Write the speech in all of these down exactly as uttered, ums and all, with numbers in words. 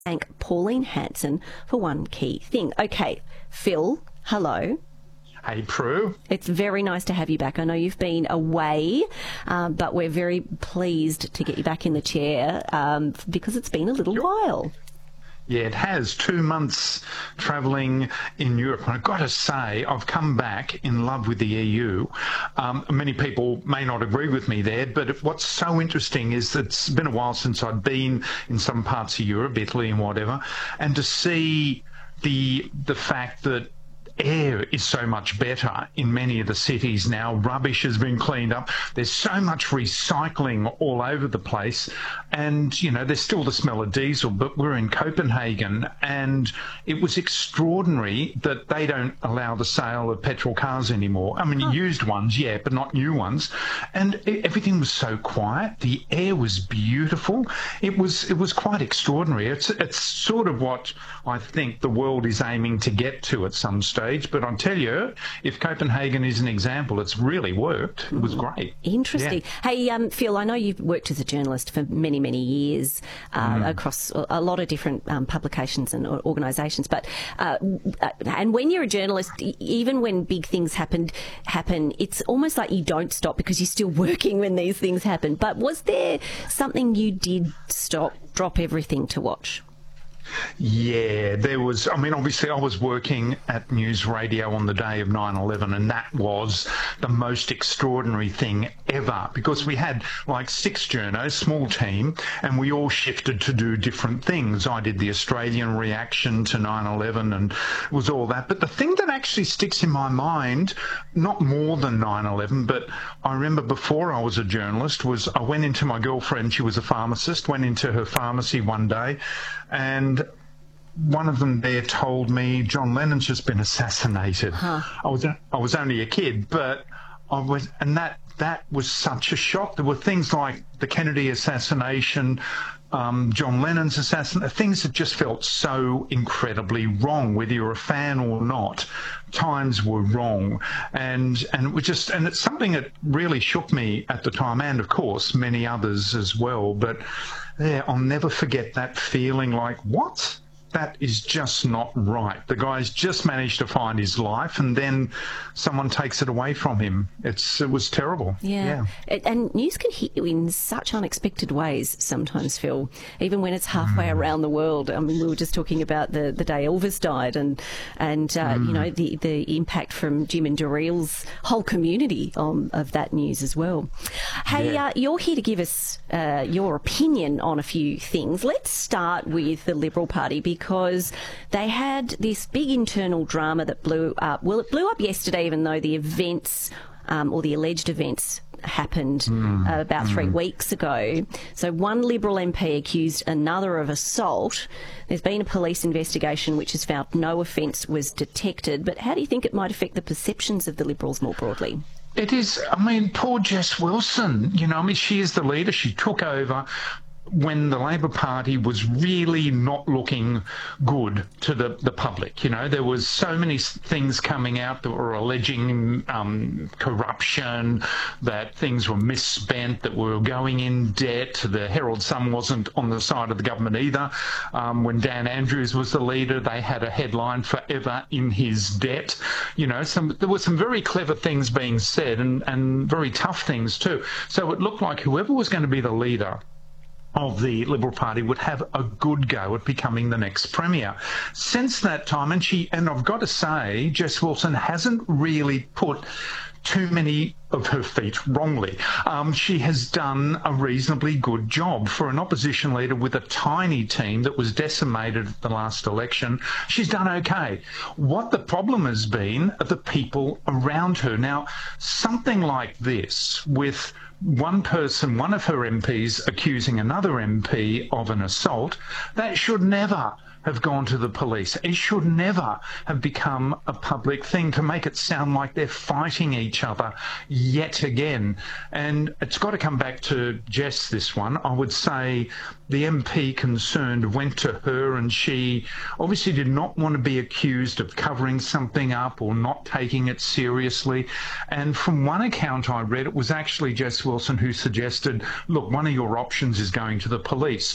thank Pauline Hanson for one key thing. Okay, Phil, hello. Hey, Prue. It's very nice to have you back. I know you've been away, um, but we're very pleased to get you back in the chair um, because it's been a little while. Yeah, it has. Two months travelling in Europe. And I've got to say, I've come back in love with the E U. Um, many people may not agree with me there, but what's so interesting is that it's been a while since I've been in some parts of Europe, Italy and whatever, and to see the the fact that air is so much better in many of the cities now. Rubbish has been cleaned up. There's so much recycling all over the place. And, you know, there's still the smell of diesel, but we're in Copenhagen and it was extraordinary that they don't allow the sale of petrol cars anymore. I mean, oh. used ones, yeah, but not new ones. And it, everything was so quiet. The air was beautiful. It was it was quite extraordinary. It's, it's sort of what I think the world is aiming to get to at some stage. But I tell you, if Copenhagen is an example, it's really worked. It was great. Interesting. Yeah. Hey, um, Phil, I know you've worked as a journalist for many, many years uh, mm. across a lot of different um, publications and organisations. But uh, and when you're a journalist, even when big things happened, happen, it's almost like you don't stop because you're still working when these things happen. But was there something you did stop, drop everything to watch? Yeah, there was, I mean, obviously I was working at News Radio on the day of nine eleven, and that was the most extraordinary thing ever because we had like six journos, small team, and we all shifted to do different things. I did the Australian reaction to nine eleven and it was all that. But the thing that actually sticks in my mind, not more than nine eleven, but I remember before I was a journalist, was I went into my girlfriend, she was a pharmacist, went into her pharmacy one day, and one of them there told me John Lennon's just been assassinated. Huh. I was I was only a kid, but I was, and that that was such a shock. There were things like the Kennedy assassination, um, John Lennon's assassination, things that just felt so incredibly wrong, whether you're a fan or not. Times were wrong, and and it was just, and it's something that really shook me at the time, and of course many others as well. But yeah, I'll never forget that feeling like, what? That is just not right. The guy's just managed to find his life and then someone takes it away from him. It's It was terrible. Yeah. yeah. And news can hit you in such unexpected ways sometimes, Phil, even when it's halfway mm. around the world. I mean, we were just talking about the, the day Elvis died and, and uh, mm. you know, the, the impact from Jim and Doreen's whole community um, of that news as well. Hey, yeah. uh, you're here to give us uh, your opinion on a few things. Let's start with the Liberal Party because because they had this big internal drama that blew up. Well, it blew up yesterday, even though the events um, or the alleged events happened mm. uh, about mm. three weeks ago. So one Liberal M P accused another of assault. There's been a police investigation which has found no offence was detected. But how do you think it might affect the perceptions of the Liberals more broadly? It is, I mean, poor Jess Wilson, you know, I mean, she is the leader. She took over when the Labor Party was really not looking good to the, the public. You know, there was so many things coming out that were alleging um, corruption, that things were misspent, that we were going in debt. The Herald Sun wasn't on the side of the government either. Um, when Dan Andrews was the leader, they had a headline, "Forever in his debt." You know, some, there were some very clever things being said and, and very tough things too. So it looked like whoever was going to be the leader of the Liberal Party would have a good go at becoming the next Premier. Since that time, and she, and I've got to say, Jess Wilson hasn't really put too many of her feet wrongly. Um, she has done a reasonably good job for an opposition leader with a tiny team that was decimated at the last election. She's done okay. What the problem has been are the people around her. Now, something like this with one person, one of her M Ps accusing another M P of an assault, that should never have gone to the police. It should never have become a public thing to make it sound like they're fighting each other yet again. And it's got to come back to Jess, this one. I would say the M P concerned went to her, and she obviously did not want to be accused of covering something up or not taking it seriously. And from one account I read, it was actually Jess Wilson who suggested, look, one of your options is going to the police.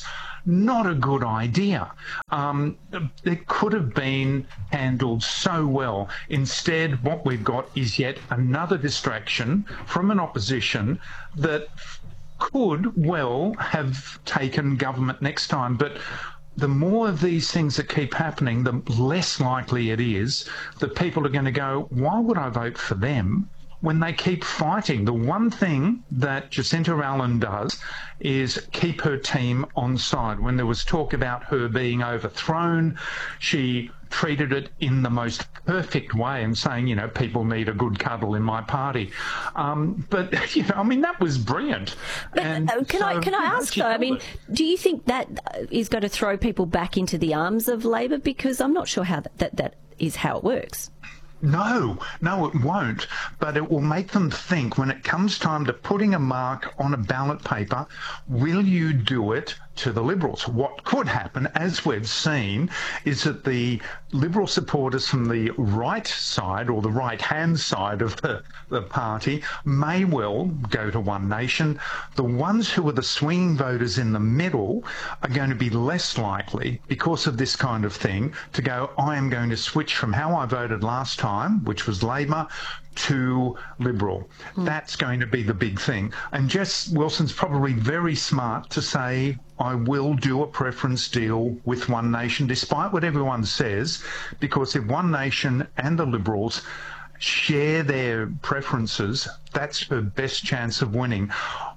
not a good idea. Um, it could have been handled so well. Instead, what we've got is yet another distraction from an opposition that could well have taken government next time. But the more of these things that keep happening, the less likely it is that people are going to go, why would I vote for them when they keep fighting? The one thing that Jacinta Allen does is keep her team on side. When there was talk about her being overthrown, she treated it in the most perfect way and saying, you know, people need a good cuddle in my party. Um, but, you know, I mean, that was brilliant. But, and uh, can so, I can I you know, ask, though, I mean, it. do you think that is going to throw people back into the arms of Labor? Because I'm not sure how that, that, that is how it works. No, no, it won't. But it will make them think when it comes time to putting a mark on a ballot paper, will you do it to the Liberals? What could happen, as we've seen, is that the Liberal supporters from the right side or the right-hand side of the, the party may well go to One Nation. The ones who are the swinging voters in the middle are going to be less likely, because of this kind of thing, to go, I am going to switch from how I voted last time, which was Labor, to Liberal. Mm. That's going to be the big thing. And Jess Wilson's probably very smart to say, I will do a preference deal with One Nation, despite what everyone says, because if One Nation and the Liberals share their preferences, that's her best chance of winning.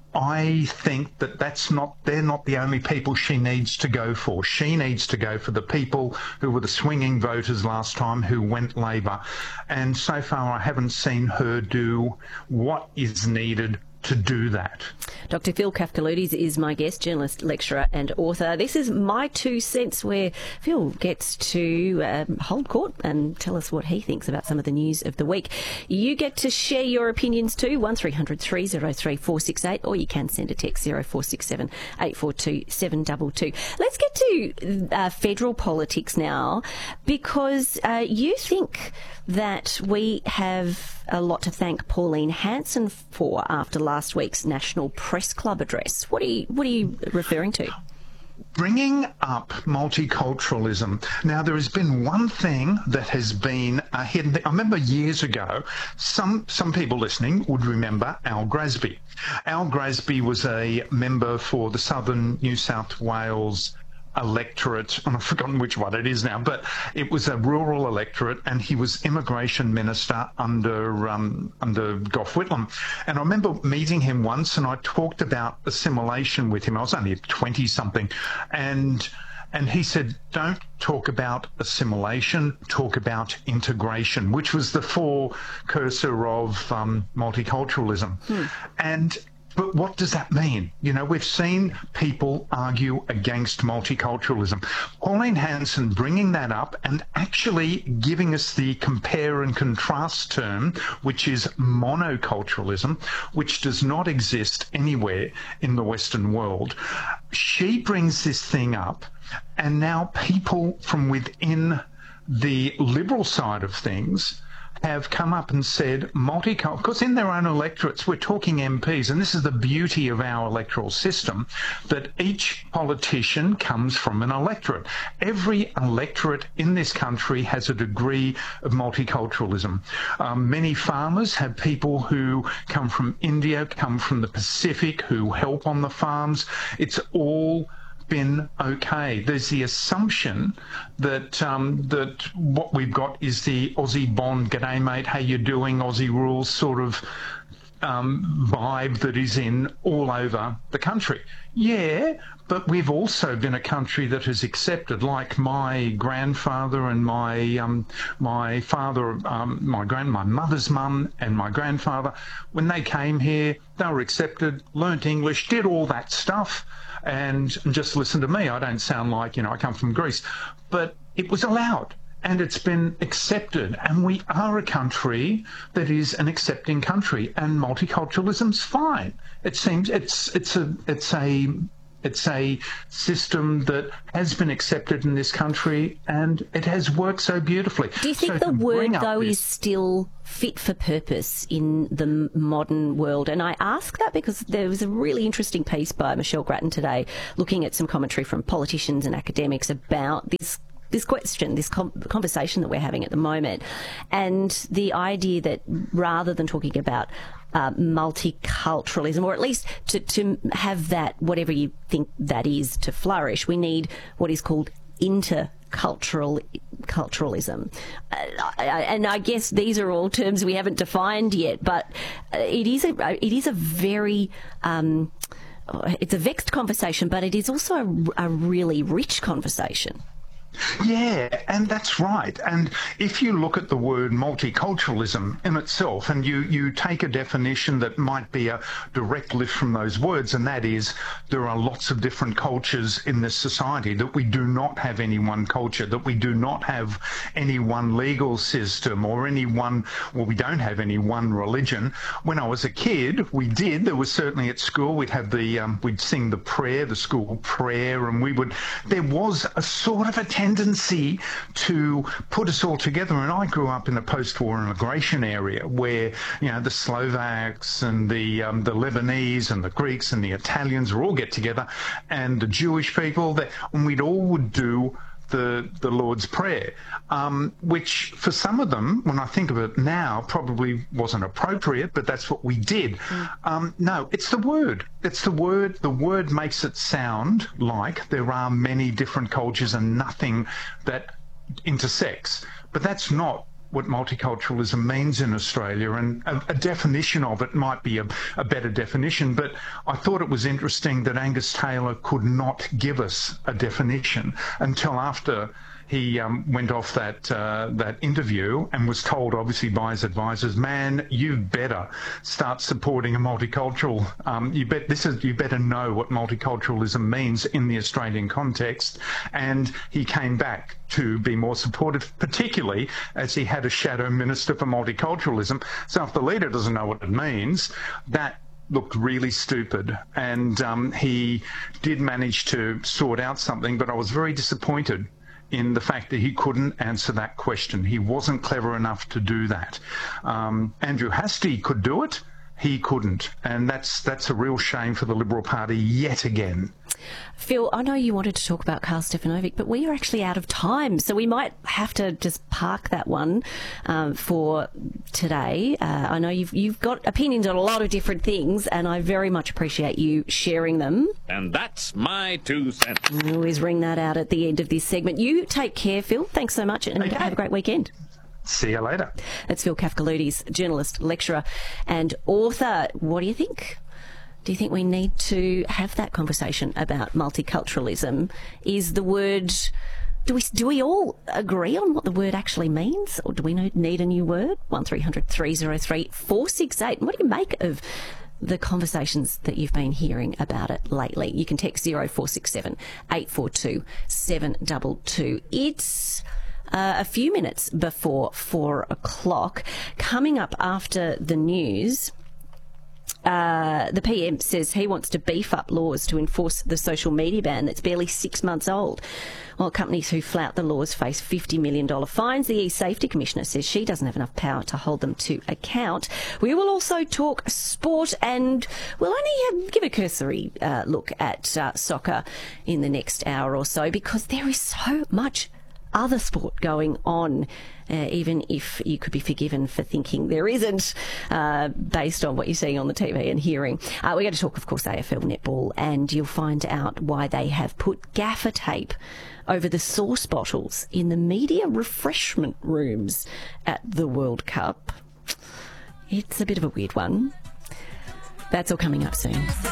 I think that that's not, they're not the only people she needs to go for. She needs to go for the people who were the swinging voters last time who went Labor. And so far I haven't seen her do what is needed to do that. Doctor Phil Kafkaloutis is my guest, journalist, lecturer and author. This is My Two Cents, where Phil gets to um, hold court and tell us what he thinks about some of the news of the week. You get to share your opinions too, one three hundred three oh three four six eight, or you can send a text zero four six seven eight four two seven two two. Let's get to uh, federal politics now, because uh, you think that we have a lot to thank Pauline Hanson for after last week's National Press Club address. What are you, what are you referring to? Bringing up multiculturalism. Now, there has been one thing that has been a hidden thing. I remember years ago, some some people listening would remember Al Grasby. Al Grasby was a member for the Southern New South Wales electorate, and I've forgotten which one it is now, but it was a rural electorate, and he was immigration minister under um, under Gough Whitlam. And I remember meeting him once, and I talked about assimilation with him. I was only twenty something, and and he said, don't talk about assimilation, talk about integration, which was the forecursor of um, multiculturalism. Hmm. And But what does that mean? You know, we've seen people argue against multiculturalism. Pauline Hanson bringing that up and actually giving us the compare and contrast term, which is monoculturalism, which does not exist anywhere in the Western world. She brings this thing up, and now people from within the liberal side of things have come up and said multicultural, because in their own electorates, we're talking M Ps, and this is the beauty of our electoral system, that each politician comes from an electorate. Every electorate in this country has a degree of multiculturalism. Um, many farmers have people who come from India, come from the Pacific, who help on the farms. It's all been okay. There's the assumption that um, that what we've got is the Aussie Bond, g'day mate, how you doing, Aussie rules sort of um, vibe that is in all over the country. Yeah, but we've also been a country that has accepted, like my grandfather and my um, my father, um, my grand, my mother's mum and my grandfather, when they came here, they were accepted, learnt English, did all that stuff. And just listen to me, I don't sound like, you know, I come from Greece, but it was allowed and it's been accepted, and we are a country that is an accepting country, and multiculturalism's fine. It seems it's it's a it's a It's a system that has been accepted in this country, and it has worked so beautifully. Do you think so the word, though, this... is still fit for purpose in the modern world? And I ask that because there was a really interesting piece by Michelle Grattan today looking at some commentary from politicians and academics about this this question, this com- conversation that we're having at the moment, and the idea that rather than talking about uh, multiculturalism, or at least to, to have that, whatever you think that is, to flourish, we need what is called intercultural culturalism. Uh, and I guess these are all terms we haven't defined yet, but it is a, it is a very... Um, it's a vexed conversation, but it is also a, a really rich conversation. Yeah, and that's right. And if you look at the word multiculturalism in itself, and you, you take a definition that might be a direct lift from those words, and that is there are lots of different cultures in this society, that we do not have any one culture, that we do not have any one legal system or any one, well, we don't have any one religion. When I was a kid, we did. There was certainly at school, we'd have the, um, we'd sing the prayer, the school prayer, and we would, there was a sort of a tendency to put us all together. And I grew up in a post-war immigration area where, you know, the Slovaks and the um, the Lebanese and the Greeks and the Italians would all get together, and the Jewish people, that, and we'd all would do the the Lord's Prayer, um, which for some of them, when I think of it now, probably wasn't appropriate, but that's what we did. Mm. Um, no, it's the word. It's the word. The word makes it sound like there are many different cultures and nothing that intersects. But that's not what multiculturalism means in Australia, and a, a definition of it might be a, a better definition, but I thought it was interesting that Angus Taylor could not give us a definition until after he um, went off that uh, that interview and was told, obviously by his advisors, man, you better start supporting a multicultural. Um, you bet this is you better know what multiculturalism means in the Australian context. And he came back to be more supportive, particularly as he had a shadow minister for multiculturalism. So if the leader doesn't know what it means, that looked really stupid. And um, he did manage to sort out something, but I was very disappointed in the fact that he couldn't answer that question. He wasn't clever enough to do that. Um, Andrew Hastie could do it. He couldn't. And that's that's a real shame for the Liberal Party yet again. Phil, I know you wanted to talk about Karl Stefanovic, but we are actually out of time, so we might have to just park that one um, for today. Uh, I know you've you've got opinions on a lot of different things, and I very much appreciate you sharing them. And that's my two cents. I always ring that out at the end of this segment. You take care, Phil. Thanks so much, and okay. Have a great weekend. See you later. That's Phil Kafkaloutis, journalist, lecturer and author. What do you think? Do you think we need to have that conversation about multiculturalism? Is the word... Do we do we all agree on what the word actually means? Or do we need a new word? one three hundred three oh three four six eight. And what do you make of the conversations that you've been hearing about it lately? You can text zero four six seven eight four two seven two two. It's... Uh, a few minutes before four o'clock. Coming up after the news, uh, the P M says he wants to beef up laws to enforce the social media ban that's barely six months old. While companies who flout the laws face fifty million dollars fines, the E-Safety Commissioner says she doesn't have enough power to hold them to account. We will also talk sport, and we'll only give a cursory uh, look at uh, soccer in the next hour or so, because there is so much other sport going on, uh, even if you could be forgiven for thinking there isn't, uh, based on what you're seeing on the T V and hearing. Uh, we're going to talk, of course, A F L netball, and you'll find out why they have put gaffer tape over the sauce bottles in the media refreshment rooms at the World Cup. It's a bit of a weird one. That's all coming up soon.